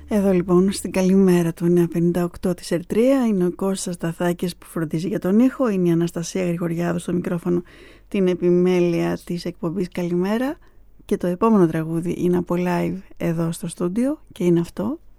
Εδώ λοιπόν στην καλημέρα του 958 της Ερτρία είναι ο Κώστας Σταθάκης που φροντίζει για τον ήχο, είναι η Αναστασία Γρηγοριάδου στο μικρόφωνο, την επιμέλεια της εκπομπής Καλημέρα, και το επόμενο τραγούδι είναι από live εδώ στο στούντιο και είναι αυτό.